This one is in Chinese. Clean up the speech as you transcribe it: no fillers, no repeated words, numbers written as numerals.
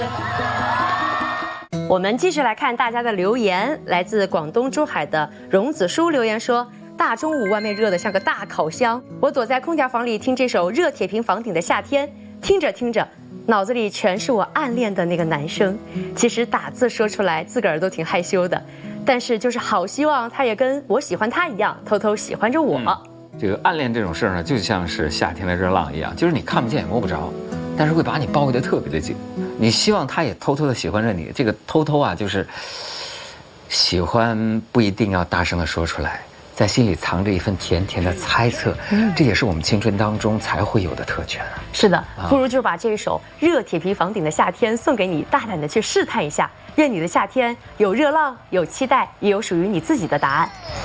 我们继续来看大家的留言，来自广东珠海的荣子书留言说：大中午外面热得像个大烤箱，我躲在空调房里听这首热铁皮房顶的夏天，听着听着，脑子里全是我暗恋的那个男生。其实打字说出来自个儿都挺害羞的，但是就是好希望他也跟我喜欢他一样，偷偷喜欢着我。 这个暗恋这种事儿呢，就像是夏天的热浪一样，就是你看不见也摸不着，但是会把你包围得特别的紧。你希望他也偷偷的喜欢着你，这个偷偷啊，就是喜欢不一定要大声的说出来，在心里藏着一份甜甜的猜测，这也是我们青春当中才会有的特权啊。 是的，不如就把这首热铁皮房顶的夏天送给你，大胆的去试探一下，愿你的夏天有热浪，有期待，也有属于你自己的答案。